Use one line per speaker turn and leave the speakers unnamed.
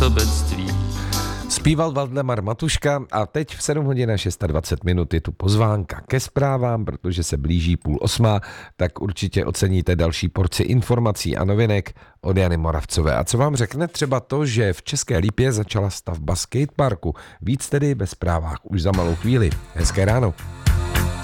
sobectví.
Zpíval Valdemar Matuška a teď v 7 hodin a 26 minut je tu pozvánka ke zprávám, protože se blíží 7:30, tak určitě oceníte další porci informací a novinek od Jany Moravcové. A co vám řekne třeba to, že v České Lípě začala stavba skateparku? Víc tedy ve zprávách už za malou chvíli. Hezké ráno.